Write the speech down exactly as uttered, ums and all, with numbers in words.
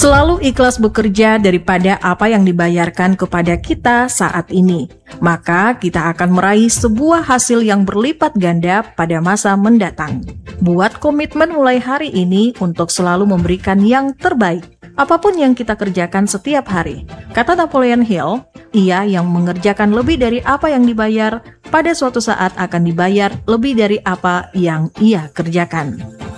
Selalu ikhlas bekerja daripada apa yang dibayarkan kepada kita saat ini. Maka kita akan meraih sebuah hasil yang berlipat ganda pada masa mendatang. Buat komitmen mulai hari ini untuk selalu memberikan yang terbaik, apapun yang kita kerjakan setiap hari. Kata Napoleon Hill, ia yang mengerjakan lebih dari apa yang dibayar, pada suatu saat akan dibayar lebih dari apa yang ia kerjakan.